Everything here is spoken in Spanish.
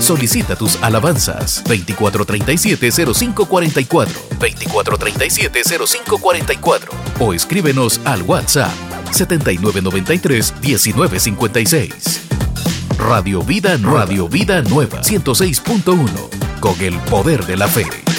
Solicita tus alabanzas. 2437-0544. 2437-0544. O escríbenos al WhatsApp 7993-1956. Radio Vida Nueva 106.1. Con el poder de la fe.